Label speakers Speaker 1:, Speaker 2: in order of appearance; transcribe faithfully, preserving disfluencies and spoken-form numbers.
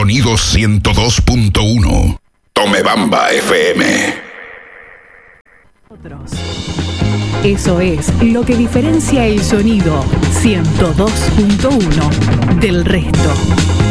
Speaker 1: Sonido ciento dos punto uno. Tomebamba F M.
Speaker 2: Eso es lo que diferencia el sonido ciento dos punto uno del resto.